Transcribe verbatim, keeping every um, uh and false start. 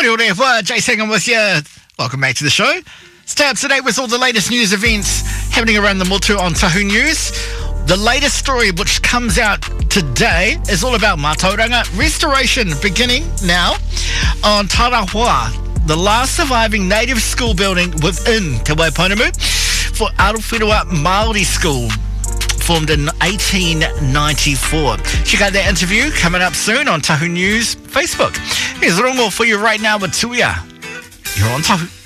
Kia ora wha, Jason I'm with you. Welcome back to the show. Stay up to date with all the latest news events happening around the motu on Tahu News. The latest story which comes out today is all about Mātauranga restoration beginning now on Tarahua, the last surviving native school building within Te Waiponamu for Arawhenua Māori School, formed in eighteen ninety-four. Check out that interview coming up soon on Tahu News Facebook. Here's Rongo for you right now with Tuia. You're on Tahu.